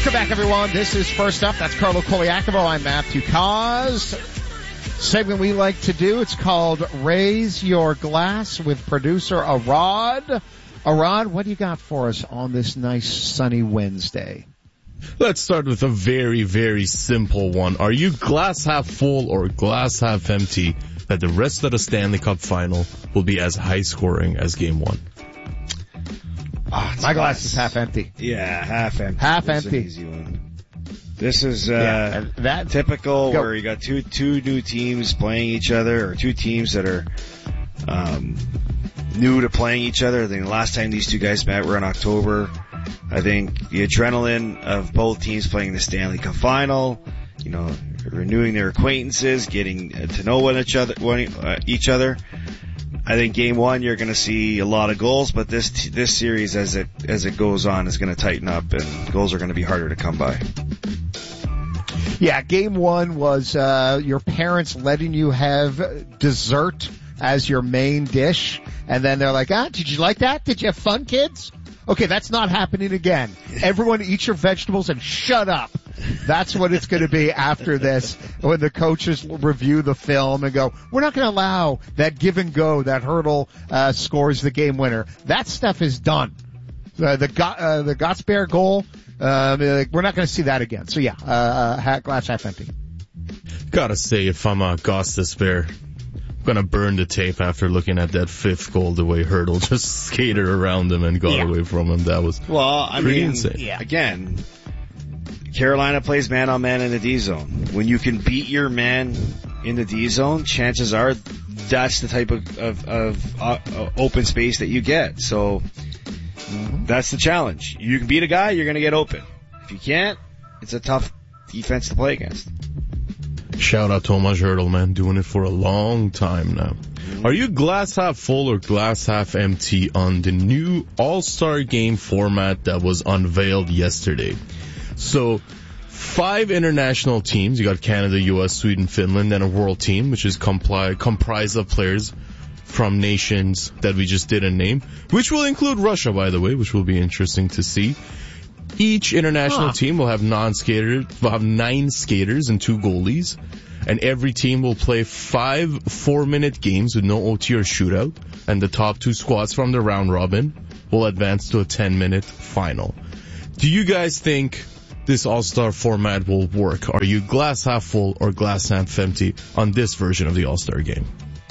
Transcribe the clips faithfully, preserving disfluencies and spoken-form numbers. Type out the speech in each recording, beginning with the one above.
Welcome back, everyone. This is First Up. That's Carlo Koliakovo. I'm Matthew Cause. Segment we like to do. It's called Raise Your Glass with producer Arad. Arad, what do you got for us on this nice sunny Wednesday? Let's start with a very, very simple one. Are you glass half full or glass half empty that the rest of the Stanley Cup final will be as high scoring as game one? Oh, my glass is half empty. Yeah, half empty. Half this empty. Is an easy one. This is uh, yeah, that typical go. where you got two two new teams playing each other, or two teams that are um, new to playing each other. I think the last time these two guys met were in October. I think the adrenaline of both teams playing the Stanley Cup final, you know, renewing their acquaintances, getting to know one each other, one, uh, each other. I think game one you're going to see a lot of goals, but this t- this series as it as it goes on is going to tighten up, and goals are going to be harder to come by. Yeah, game one was uh your parents letting you have dessert as your main dish, and then they're like, ah, did you like that? Did you have fun, kids? Okay, that's not happening again. Everyone eat your vegetables and shut up. That's what it's going to be after this, when the coaches review the film and go, we're not going to allow that give and go, that hurdle uh scores the game winner. That stuff is done. Uh, the Go- uh, the Gottsbear goal, uh, we're not going to see that again. So yeah, uh, half, glass half empty. Gotta say, if I'm a Gostis Bear, I'm gonna burn the tape after looking at that fifth goal, the way Hurdle just skated around him and got yeah. away from him. That was well, I pretty mean, insane. Yeah. Again, Carolina plays man on man in the D zone. When you can beat your man in the D zone, chances are that's the type of of, of uh, uh, open space that you get. So mm-hmm. that's the challenge. You can beat a guy, you're going to get open. If you can't, it's a tough defense to play against. Shout out Tomas Hurdle, man, doing it for a long time now. Are you glass half full or glass half empty on the new All-Star Game format that was unveiled yesterday? So, five international teams. You got Canada, U S, Sweden, Finland, and a world team, which is compli- comprised of players from nations that we just didn't name, which will include Russia, by the way, which will be interesting to see. Each international huh. team will have non-skaters, will have nine skaters and two goalies, and every team will play five four-minute games with no O T or shootout, and the top two squads from the round robin will advance to a ten-minute final. Do you guys think this All-Star format will work? Are you glass half full or glass half empty on this version of the All-Star Game?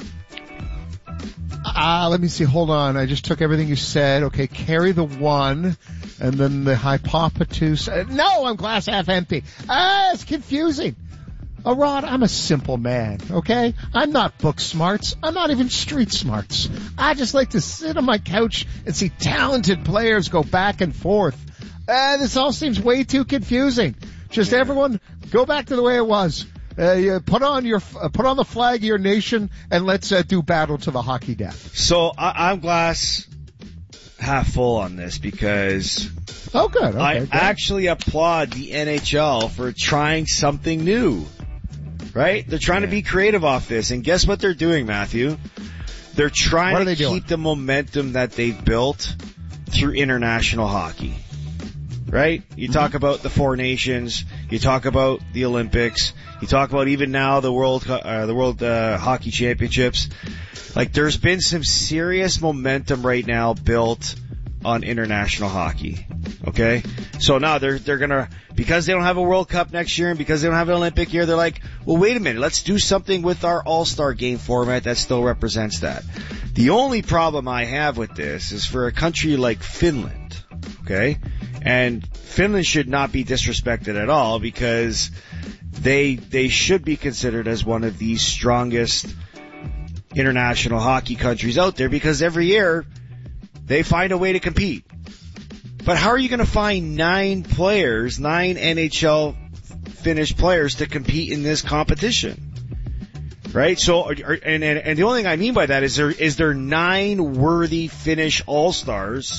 Uh, let me see. Hold on. I just took everything you said. Okay, carry the one, and then the hypothesis. Uh, no, I'm glass half empty. Ah, it's confusing. Oh, Rod, I'm a simple man, okay? I'm not book smarts. I'm not even street smarts. I just like to sit on my couch and see talented players go back and forth. Uh, this all seems way too confusing. Just yeah. everyone, go back to the way it was. Uh, you put on your, uh, put on the flag of your nation, and let's uh, do battle to the hockey death. So I, I'm glass half full on this because oh, good. Okay, I good. actually applaud the N H L for trying something new. Right? They're trying yeah. to be creative off this, and guess what they're doing, Matthew? They're trying to keep doing? the momentum that they've built through international hockey. Right? You mm-hmm. talk about the four nations. You talk about the Olympics. You talk about even now the World uh, the World uh, Hockey Championships. Like, there's been some serious momentum right now built on international hockey. Okay? So now they're they're gonna, because they don't have a World Cup next year and because they don't have an Olympic year, they're like, well, wait a minute, let's do something with our All-Star Game format that still represents that. The only problem I have with this is for a country like Finland. Okay? And Finland should not be disrespected at all because they they should be considered as one of the strongest international hockey countries out there because every year they find a way to compete. But how are you going to find nine players, nine N H L Finnish players to compete in this competition? Right? So, and, and, and the only thing I mean by that is there, is there nine worthy Finnish All-Stars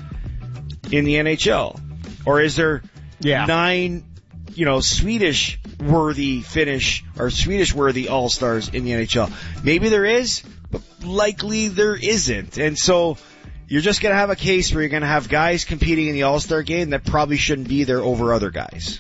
in the N H L? Or is there yeah. nine, you know, Swedish worthy Finnish or Swedish worthy All-Stars in the N H L? Maybe there is, but likely there isn't. And so you're just going to have a case where you're going to have guys competing in the All-Star game that probably shouldn't be there over other guys.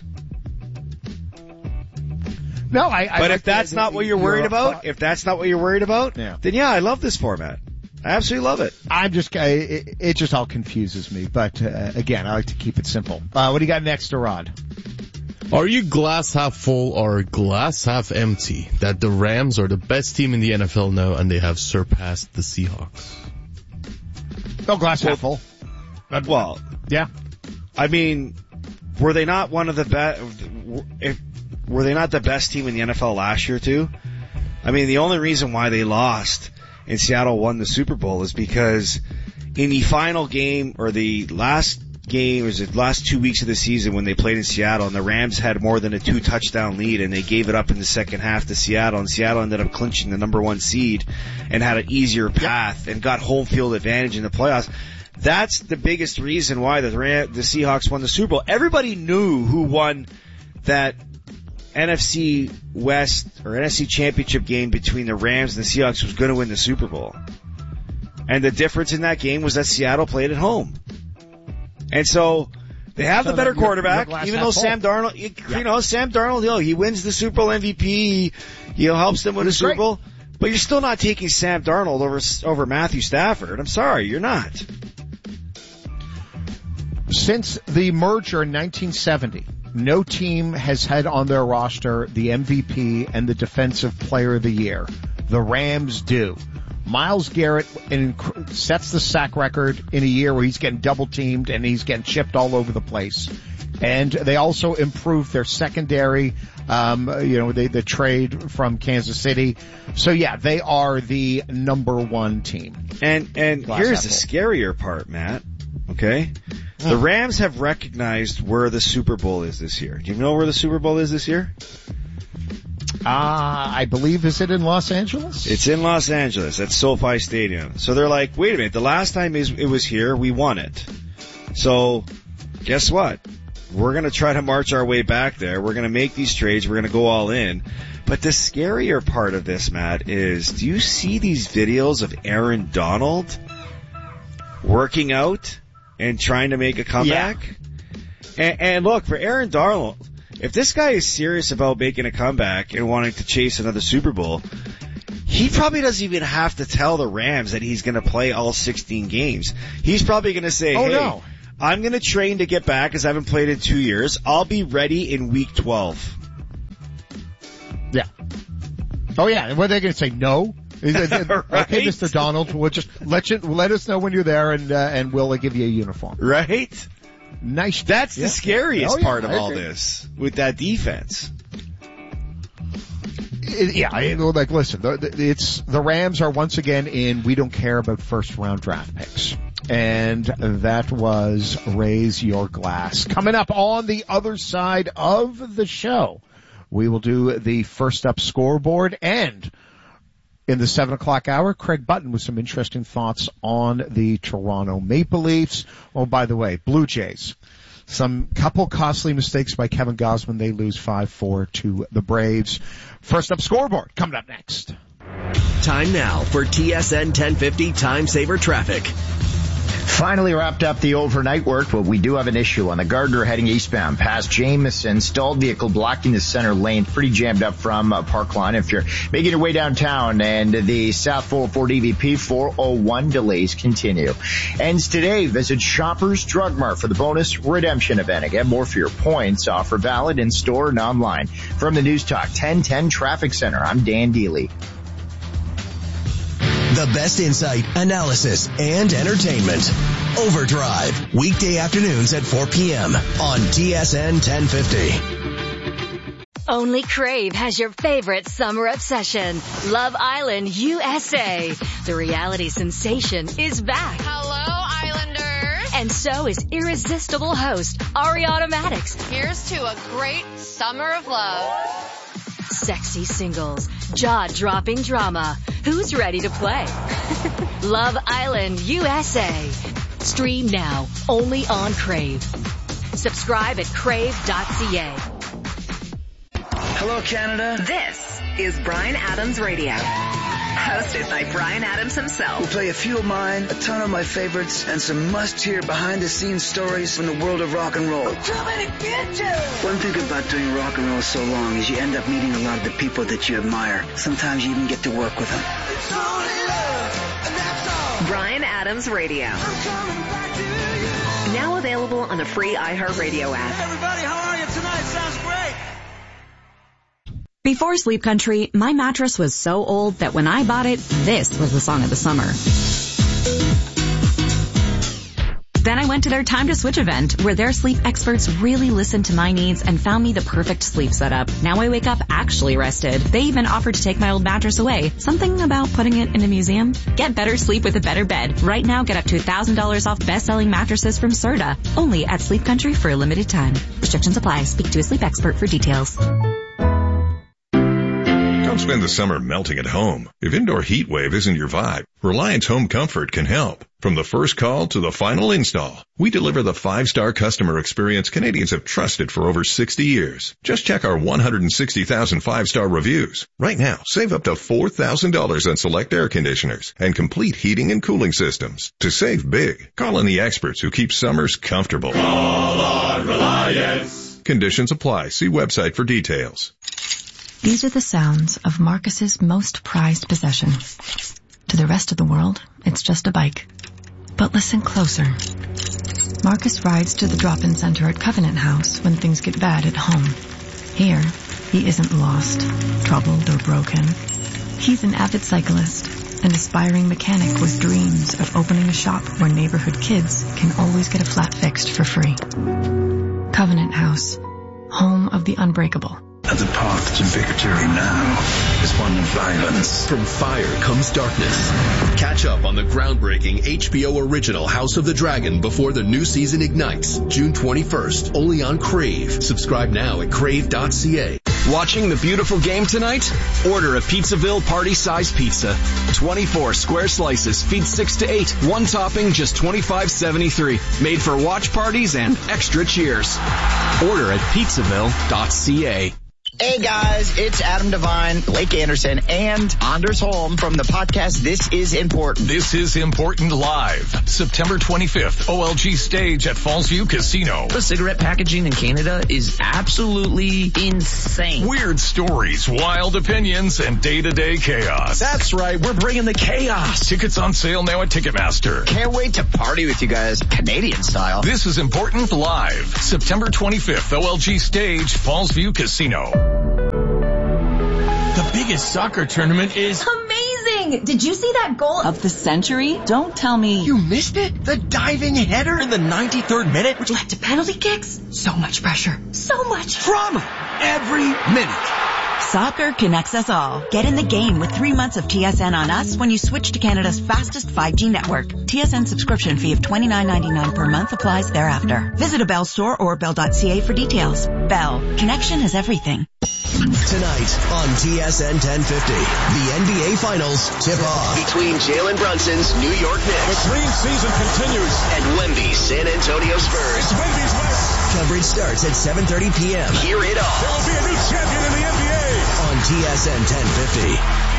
No, I, I But like if that's the, not what you're worried uh, about, if that's not what you're worried about, yeah. then yeah, I love this format. I absolutely love it. I'm just, I, it, it just all confuses me. But, uh, again, I like to keep it simple. Uh, what do you got next, Rod? Are you glass half full or glass half empty that the Rams are the best team in the N F L now and they have surpassed the Seahawks? Oh, glass well, half full. Well, yeah. I mean, were they not one of the best, if, were they not the best team in the N F L last year too? I mean, the only reason why they lost and Seattle won the Super Bowl is because in the final game or the last game, was the last two weeks of the season when they played in Seattle and the Rams had more than a two touchdown lead and they gave it up in the second half to Seattle and Seattle ended up clinching the number one seed and had an easier path and got home field advantage in the playoffs. That's the biggest reason why the Ram, the Seahawks won the Super Bowl. Everybody knew who won that N F C West or N F C Championship game between the Rams and the Seahawks was going to win the Super Bowl. And the difference in that game was that Seattle played at home. And so they have so the better quarterback, even though Sam Darnold, you, yeah. you know, Sam Darnold, you know, he wins the Super Bowl M V P, you know, helps them win the Super great. Bowl. But you're still not taking Sam Darnold over over Matthew Stafford. I'm sorry, you're not. Since the merger in nineteen seventy, no team has had on their roster the M V P and the Defensive Player of the Year. The Rams do. Myles Garrett sets the sack record in a year where he's getting double teamed and he's getting chipped all over the place. And they also improved their secondary, um, you know, they, the trade from Kansas City. So yeah, they are the number one team. And, and here's the scarier part, Matt. Okay? Mm. The Rams have recognized where the Super Bowl is this year. Do you know where the Super Bowl is this year? Uh, I believe, is it in Los Angeles? It's in Los Angeles at SoFi Stadium. So they're like, wait a minute, the last time it was here, we won it. So, guess what? We're gonna try to march our way back there. We're gonna make these trades. We're gonna go all in. But the scarier part of this, Matt, is do you see these videos of Aaron Donald working out and trying to make a comeback? Yeah. And, and look, for Aaron Donald, if this guy is serious about making a comeback and wanting to chase another Super Bowl, he probably doesn't even have to tell the Rams that he's going to play all sixteen games. He's probably going to say, oh, hey, no. I'm going to train to get back because I haven't played in two years. I'll be ready in week twelve. Yeah. Oh, yeah. And what are they going to say? No? Right? Okay, Mister Donald, we'll just let you, let us know when you're there and, uh, and we'll give you a uniform. Right? Nice. That's yeah. the scariest oh, yeah, part of I all agree. this with that defense. Yeah, I, like listen, the, the, it's the Rams are once again in. We don't care about first round draft picks, and that was raise your glass. Coming up on the other side of the show, we will do the first up scoreboard and. In the seven o'clock hour, Craig Button with some interesting thoughts on the Toronto Maple Leafs. Oh, by the way, Blue Jays. Some couple costly mistakes by Kevin Gausman. They lose five four to the Braves. First up scoreboard coming up next. Time now for T S N ten fifty Time Saver Traffic. Finally wrapped up the overnight work, but we do have an issue on the Gardner heading eastbound past Jameson. Stalled vehicle blocking the center lane, pretty jammed up from uh, Parkline. If you're making your way downtown, and the South four oh four D V P four oh one delays continue. Ends today. Visit Shoppers Drug Mart for the bonus redemption event. Again, more for your points. Offer valid in store and online. From the News Talk ten ten Traffic Center, I'm Dan Deely. The best insight, analysis, and entertainment. Overdrive, weekday afternoons at four p.m. on T S N ten fifty. Only Crave has your favorite summer obsession. Love Island U S A. The reality sensation is back. Hello, Islanders. And so is irresistible host Ariana Maddox. Here's to a great summer of love. Sexy singles, jaw-dropping drama. Who's ready to play? Love Island U S A. Stream now, only on Crave. Subscribe at crave dot c a. Hello, Canada. This is Bryan Adams Radio. Hosted by Bryan Adams himself. We'll play a few of mine, a ton of my favorites, and some must-hear behind-the-scenes stories from the world of rock and roll. One thing about doing rock and roll so long is you end up meeting a lot of the people that you admire. Sometimes you even get to work with them. Bryan Adams Radio. Now available on the free iHeartRadio app. Everybody, how are you tonight? Sounds great. Before Sleep Country, my mattress was so old that when I bought it, this was the song of the summer. Then I went to their Time to Switch event, where their sleep experts really listened to my needs and found me the perfect sleep setup. Now I wake up actually rested. They even offered to take my old mattress away. Something about putting it in a museum? Get better sleep with a better bed. Right now, get up to one thousand dollars off best-selling mattresses from Serta. Only at Sleep Country for a limited time. Restrictions apply. Speak to a sleep expert for details. Don't spend the summer melting at home. If indoor heat wave isn't your vibe, Reliance Home Comfort can help. From the first call to the final install, we deliver the five-star customer experience Canadians have trusted for over sixty years. Just check our one hundred sixty thousand five-star reviews. Right now, save up to four thousand dollars on select air conditioners and complete heating and cooling systems. To save big, call on the experts who keep summers comfortable. Call on Reliance. Conditions apply. See website for details. These are the sounds of Marcus's most prized possession. To the rest of the world, it's just a bike. But listen closer. Marcus rides to the drop-in center at Covenant House when things get bad at home. Here, he isn't lost, troubled, or broken. He's an avid cyclist, an aspiring mechanic with dreams of opening a shop where neighborhood kids can always get a flat fixed for free. Covenant House, home of the unbreakable. And the path to victory now is one of violence. From fire comes darkness. Catch up on the groundbreaking H B O original House of the Dragon before the new season ignites. June twenty-first, only on Crave. Subscribe now at crave dot c a. Watching the beautiful game tonight? Order a Pizzaville party-sized pizza. twenty-four square slices, feed six to eight. One topping, just twenty-five seventy-three. Made for watch parties and extra cheers. Order at pizzaville dot c a. Hey guys, it's Adam Devine, Blake Anderson, and Anders Holm from the podcast This Is Important. This is Important Live, September twenty-fifth, O L G stage at Fallsview Casino. The cigarette packaging in Canada is absolutely insane. Weird stories, wild opinions, and day-to-day chaos. That's right, we're bringing the chaos. Tickets on sale now at Ticketmaster. Can't wait to party with you guys, Canadian style. This is Important Live, September twenty-fifth, O L G stage, Fallsview Casino. The biggest soccer tournament is amazing! Did you see that goal of the century? Don't tell me you missed it. The diving header in the ninety-third minute, which led to penalty kicks. So much pressure. So much drama. Every minute. Soccer connects us all. Get in the game with three months of T S N on us when you switch to Canada's fastest five G network. T S N subscription fee of twenty-nine ninety-nine per month applies thereafter. Visit a Bell store or bell dot c a for details. Bell. Connection is everything. Tonight on T S N ten fifty, the N B A Finals tip off between Jalen Brunson's New York Knicks. The dream season continues. And Wemby's San Antonio Spurs. It's Wemby's West. Coverage starts at seven thirty p.m. Hear it all. There will be a new champion in the N B A. On T S N ten fifty.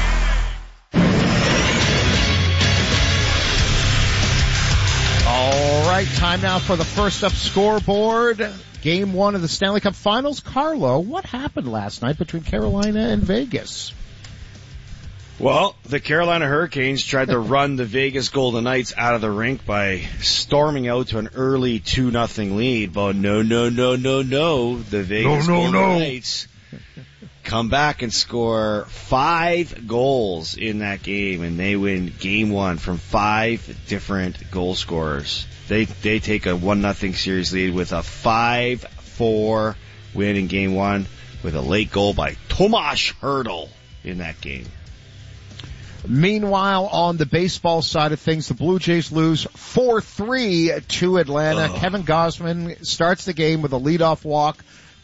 All right, time now for the first up scoreboard. Game one of the Stanley Cup Finals. Carlo, what happened last night between Carolina and Vegas? Well, the Carolina Hurricanes tried to run the Vegas Golden Knights out of the rink by storming out to an early two nothing lead. But no, no, no, no, no. The Vegas no, no, Golden no. Knights come back and score five goals in that game, and they win game one from five different goal scorers. They they take a one nothing series lead with a five four win in game one with a late goal by Tomas Hertl in that game. Meanwhile, on the baseball side of things, the Blue Jays lose four three to Atlanta. Oh. Kevin Gausman starts the game with a leadoff walk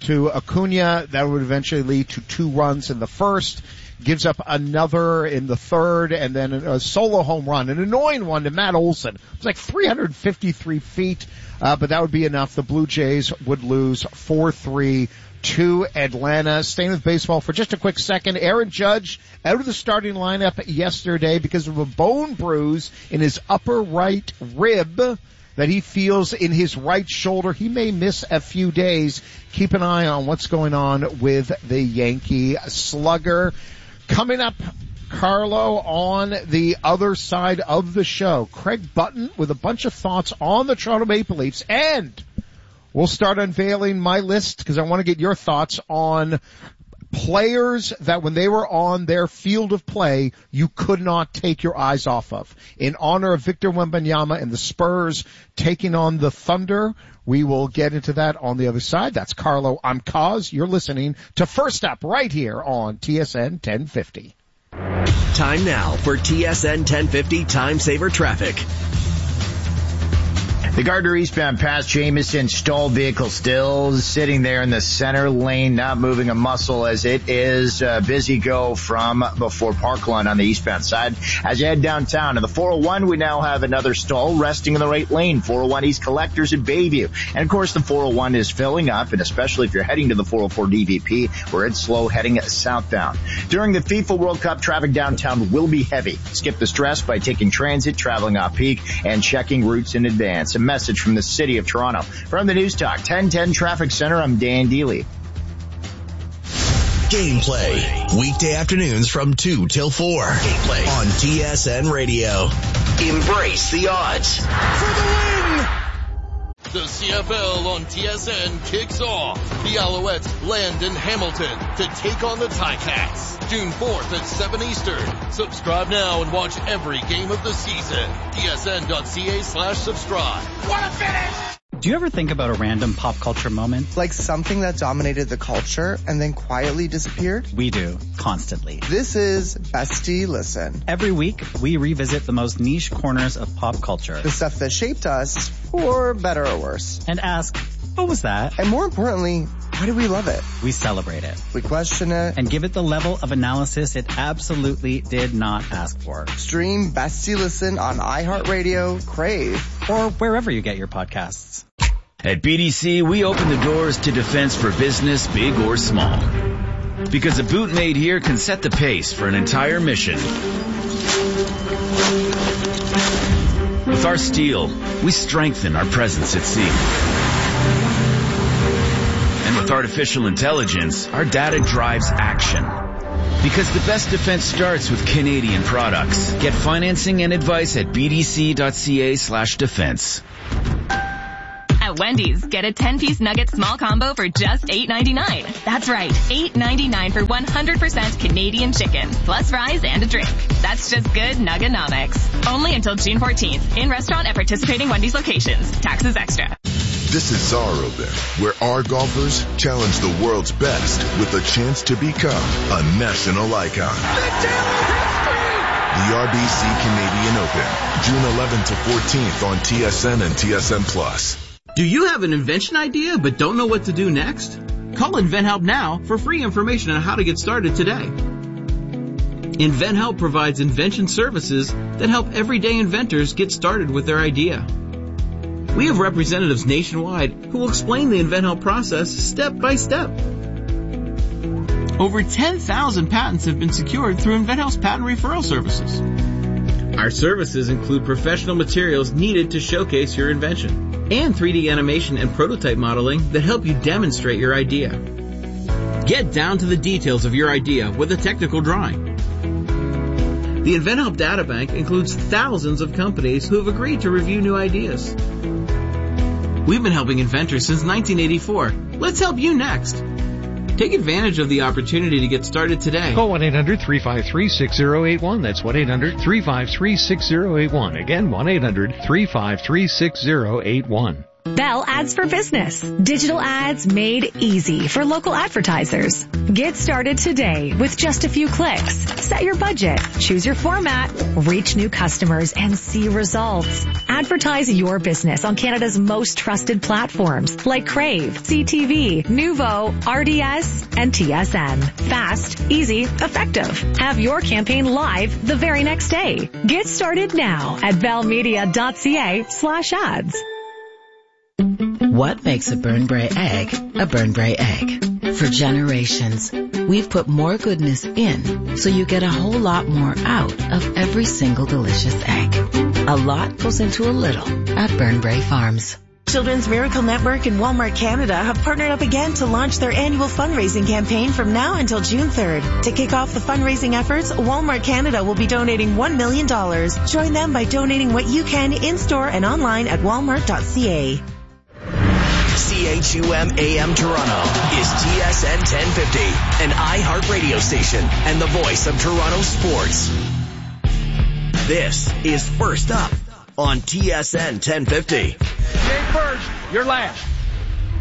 to Acuna. That would eventually lead to two runs in the first. Gives up another in the third, and then a solo home run, an annoying one to Matt Olson. It was like three hundred fifty-three feet, uh, but that would be enough. The Blue Jays would lose four three to Atlanta. Staying with baseball for just a quick second, Aaron Judge out of the starting lineup yesterday because of a bone bruise in his upper right rib that he feels in his right shoulder. He may miss a few days. Keep an eye on what's going on with the Yankee slugger. Coming up, Carlo, on the other side of the show, Craig Button with a bunch of thoughts on the Toronto Maple Leafs, and we'll start unveiling my list because I want to get your thoughts on players that when they were on their field of play, you could not take your eyes off of. In honor of Victor Wembanyama and the Spurs taking on the Thunder, we will get into that on the other side. That's Carlo. I'm Kaz. You're listening to First Up right here on T S N ten fifty. Time now for T S N ten fifty Time Saver Traffic. The Gardner eastbound past Jameson stalled vehicle still sitting there in the center lane, not moving a muscle as it is uh, busy go from before Parkland on the eastbound side. As you head downtown to the four oh one, we now have another stall resting in the right lane, four oh one East Collectors in Bayview. And of course the four oh one is filling up, and especially if you're heading to the four oh four D V P, where it's slow heading southbound. During the FIFA World Cup, traffic downtown will be heavy. Skip the stress by taking transit, traveling off peak, and checking routes in advance. A message from the City of Toronto. From the News Talk ten ten Traffic Center, I'm Dan Dealey. Gameplay. Weekday afternoons from two till four. Gameplay on T S N Radio. Embrace the odds. For the win! The C F L on T S N kicks off. The Alouettes land in Hamilton to take on the Ticats. June fourth at seven Eastern. Subscribe now and watch every game of the season. T S N dot C A slash subscribe. What a finish! Do you ever think about a random pop culture moment? Like something that dominated the culture and then quietly disappeared? We do, constantly. This is Bestie Listen. Every week, we revisit the most niche corners of pop culture. The stuff that shaped us, for better or worse. And ask, what was that? And more importantly, why do we love it? We celebrate it. We question it. And give it the level of analysis it absolutely did not ask for. Stream Bestie Listen on iHeartRadio, Crave, or wherever you get your podcasts. At B D C, we open the doors to defense for business, big or small. Because a boot made here can set the pace for an entire mission. With our steel, we strengthen our presence at sea. And with artificial intelligence, our data drives action. Because the best defense starts with Canadian products. Get financing and advice at B D C dot C A slash defense. At Wendy's, get a ten-piece nugget small combo for just eight ninety-nine. That's right, eight ninety-nine for one hundred percent Canadian chicken, plus fries and a drink. That's just good Nuggenomics. Only until June fourteenth. In restaurant at participating Wendy's locations. Taxes extra. This is Czar Open, where our golfers challenge the world's best with a chance to become a national icon. The R B C Canadian Open, June eleventh to fourteenth on T S N and T S N Plus. Do you have an invention idea but don't know what to do next? Call InventHelp now for free information on how to get started today. InventHelp provides invention services that help everyday inventors get started with their idea. We have representatives nationwide who will explain the InventHelp process step by step. Over ten thousand patents have been secured through InventHelp's patent referral services. Our services include professional materials needed to showcase your invention and three D animation and prototype modeling that help you demonstrate your idea. Get down to the details of your idea with a technical drawing. The InventHelp Databank includes thousands of companies who have agreed to review new ideas. We've been helping inventors since nineteen eighty-four. Let's help you next. Take advantage of the opportunity to get started today. Call one eight hundred three five three six zero eight one. That's one eight hundred three five three six zero eight one. Again, one eight hundred three five three six zero eight one. Bell Ads for Business. Digital ads made easy for local advertisers. Get started today with just a few clicks. Set your budget, choose your format, reach new customers, and see results. Advertise your business on Canada's most trusted platforms like Crave, C T V, Nuvo, R D S, and T S N. Fast, easy, effective. Have your campaign live the very next day. Get started now at bellmedia.ca slash ads. What makes a Burnbrae egg a Burnbrae egg? For generations, we've put more goodness in so you get a whole lot more out of every single delicious egg. A lot goes into a little at Burnbrae Farms. Children's Miracle Network and Walmart Canada have partnered up again to launch their annual fundraising campaign from now until June third. To kick off the fundraising efforts, Walmart Canada will be donating one million dollars. Join them by donating what you can in-store and online at walmart dot c a. C H U M A M Toronto is T S N ten fifty, an iHeart radio station and the voice of Toronto sports. This is First Up on T S N ten fifty. You ain't first, you're last.